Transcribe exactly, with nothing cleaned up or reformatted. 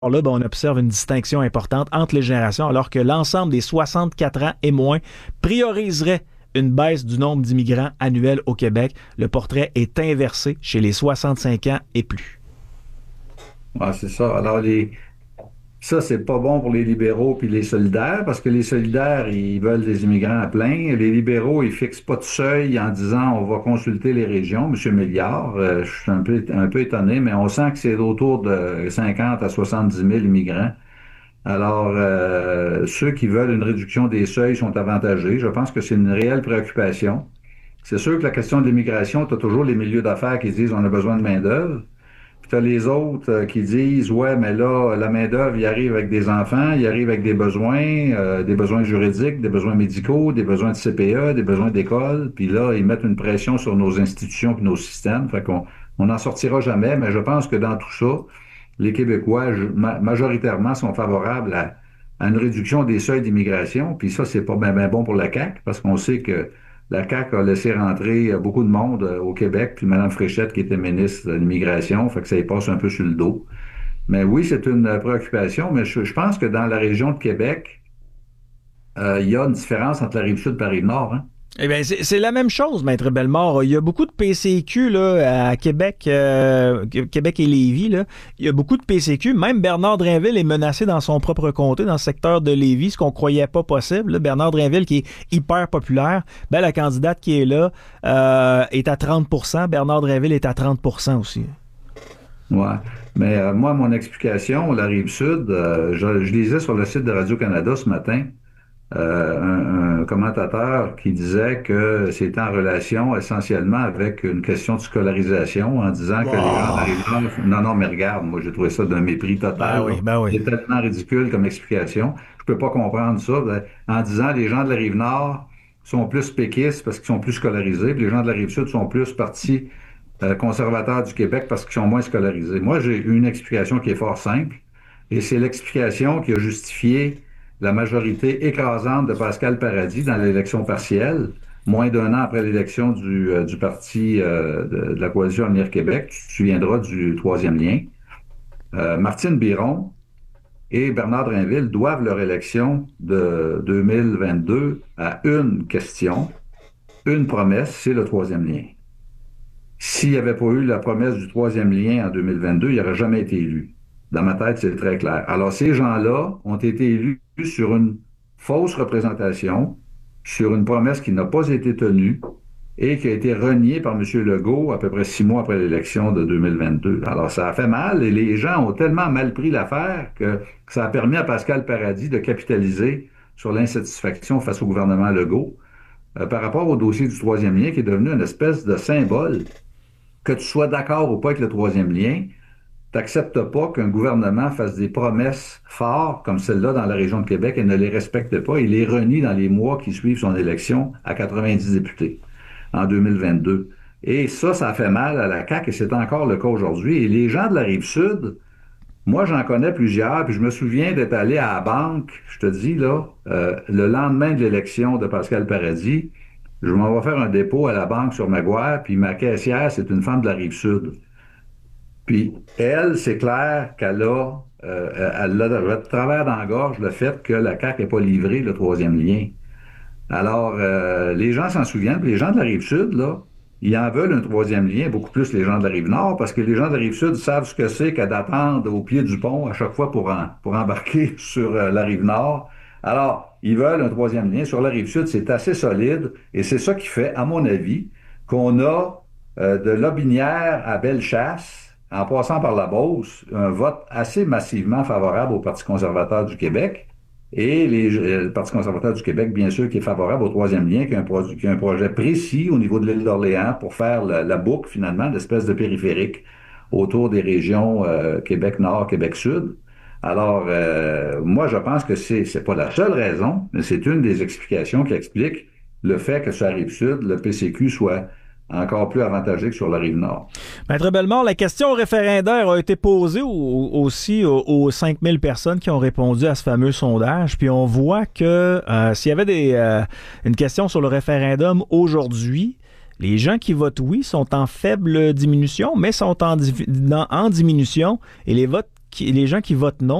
là, ben, on observe une distinction importante entre les générations, alors que l'ensemble des soixante-quatre ans et moins prioriserait une baisse du nombre d'immigrants annuels au Québec. Le portrait est inversé chez les soixante-cinq ans et plus. Ouais, c'est ça. Alors, les, ça, c'est pas bon pour les libéraux puis les solidaires, parce que les solidaires, ils veulent des immigrants à plein. Les libéraux, ils fixent pas de seuil en disant on va consulter les régions. Monsieur Milliard, euh, je suis un peu, un peu étonné, mais on sent que c'est autour de cinquante à soixante-dix mille immigrants. Alors, euh, ceux qui veulent une réduction des seuils sont avantagés. Je pense que c'est une réelle préoccupation. C'est sûr que la question de l'immigration, tu as toujours les milieux d'affaires qui disent on a besoin de main-d'œuvre. Puis tu as les autres euh, qui disent ouais, mais là, la main-d'œuvre, il arrive avec des enfants, il arrive avec des besoins, euh, des besoins juridiques, des besoins médicaux, des besoins de C P E, des besoins d'école. Puis là, ils mettent une pression sur nos institutions et nos systèmes. Fait qu'on on n'en sortira jamais, mais je pense que dans tout ça, les Québécois, je- ma- majoritairement, sont favorables à, à une réduction des seuils d'immigration. Puis ça, c'est pas bien bien bon pour la C A Q, parce qu'on sait que la C A Q a laissé rentrer euh, beaucoup de monde euh, au Québec, puis Mme Fréchette, qui était ministre de l'Immigration, fait que ça y passe un peu sur le dos. Mais oui, c'est une euh, préoccupation, mais je, je pense que dans la région de Québec, euh, il y a une différence entre la rive sud et la rive nord, hein. Eh bien, c'est, c'est la même chose, Maître Bellemare. Il y a beaucoup de P C Q là, à Québec, euh, Québec et Lévis. Là. Il y a beaucoup de P C Q. Même Bernard Drinville est menacé dans son propre comté, dans le secteur de Lévis, ce qu'on croyait pas possible. Là. Bernard Drinville, qui est hyper populaire, ben, la candidate qui est là euh, est à trente pour cent. Bernard Drinville est à trente pour cent aussi. Ouais. Mais euh, moi, mon explication, la rive sud, euh, je, je lisais sur le site de Radio-Canada ce matin euh, un, un commentateur qui disait que c'était en relation essentiellement avec une question de scolarisation, en disant que les gens Wow. d'arrive nord, non, non, mais regarde, moi j'ai trouvé ça d'un mépris Ben total, là. oui, ben oui. C'est tellement ridicule comme explication. Je peux pas comprendre ça. Ben, en disant les gens de la rive nord sont plus péquistes parce qu'ils sont plus scolarisés, puis les gens de la rive sud sont plus partis euh, conservateurs du Québec parce qu'ils sont moins scolarisés. Moi, j'ai une explication qui est fort simple, et c'est l'explication qui a justifié la majorité écrasante de Pascal Paradis dans l'élection partielle, moins d'un an après l'élection du, euh, du parti euh, de, de la coalition Avenir Québec. Tu te souviendras du troisième lien. Euh, Martine Biron et Bernard Drinville doivent leur élection de deux mille vingt-deux à une question, une promesse, c'est le troisième lien. S'il n'y avait pas eu la promesse du troisième lien en deux mille vingt-deux, il n'aurait jamais été élu. Dans ma tête, c'est très clair. Alors, ces gens-là ont été élus sur une fausse représentation, sur une promesse qui n'a pas été tenue et qui a été reniée par M. Legault à peu près six mois après l'élection de deux mille vingt-deux. Alors, ça a fait mal et les gens ont tellement mal pris l'affaire que ça a permis à Pascal Paradis de capitaliser sur l'insatisfaction face au gouvernement Legault euh, par rapport au dossier du troisième lien qui est devenu une espèce de symbole que tu sois d'accord ou pas avec le troisième lien, tu n'acceptes pas qu'un gouvernement fasse des promesses fortes comme celle-là dans la région de Québec et ne les respecte pas. Il les renie dans les mois qui suivent son élection à quatre-vingt-dix députés en deux mille vingt-deux. Et ça, ça a fait mal à la C A Q et c'est encore le cas aujourd'hui. Et les gens de la Rive-Sud, moi, j'en connais plusieurs, puis je me souviens d'être allé à la banque, je te dis, là, euh, le lendemain de l'élection de Pascal Paradis, je m'en vais faire un dépôt à la banque sur Maguire, puis ma caissière, c'est une femme de la Rive-Sud. Puis elle, c'est clair qu'elle a, euh, elle a de travers dans la gorge le fait que la C A Q n'ait pas livré le troisième lien. Alors, euh, les gens s'en souviennent, puis les gens de la Rive-Sud, là, ils en veulent un troisième lien, beaucoup plus les gens de la Rive-Nord, parce que les gens de la Rive-Sud savent ce que c'est que d'attendre au pied du pont à chaque fois pour, en- pour embarquer sur euh, la Rive-Nord. Alors, ils veulent un troisième lien. Sur la Rive-Sud, c'est assez solide, et c'est ça qui fait, à mon avis, qu'on a euh, de Lobinière à Bellechasse, en passant par la Beauce, un vote assez massivement favorable au Parti conservateur du Québec. Et les, euh, le Parti conservateur du Québec, bien sûr, qui est favorable au troisième lien, qui a un, pro- qui a un projet précis au niveau de l'île d'Orléans pour faire la, la boucle, finalement, l'espèce de périphérique autour des régions euh, Québec-Nord, Québec-Sud. Alors, euh, moi, je pense que c'est c'est pas la seule raison, mais c'est une des explications qui explique le fait que sur la Rive-Sud, le P C Q soit encore plus avantagé que sur la Rive-Nord. Maître Bellemare, la question référendaire a été posée au- aussi aux, aux cinq mille personnes qui ont répondu à ce fameux sondage. Puis on voit que euh, s'il y avait des, euh, une question sur le référendum aujourd'hui, les gens qui votent oui sont en faible diminution, mais sont en, divi- dans- en diminution. Et les votes qui, les gens qui votent non